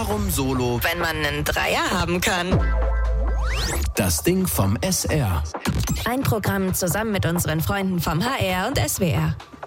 Warum Solo, wenn man einen Dreier haben kann? das Ding vom SR. Ein Programm zusammen mit unseren Freunden vom HR und SWR.